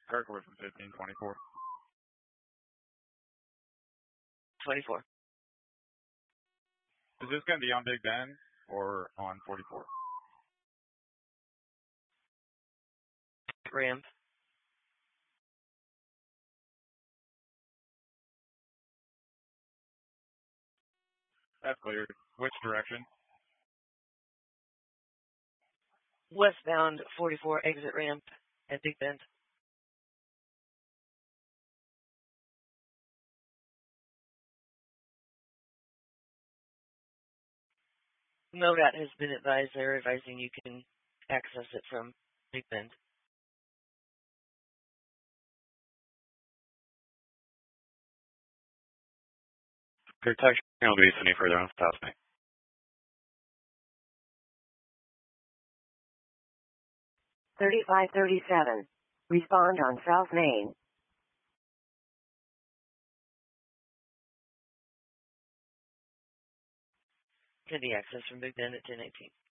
Kirkwood from 1524. 24. Is this going to be on Big Bend or on 44? Ramp. That's cleared. Which direction? Westbound 44 exit ramp at Big Bend. MoDOT has been advised. They're advising you can access it from Big Bend. Good text. I'll be any further on South Main. 3537. Respond on South Main. Can be accessed from Big Bend at 1018.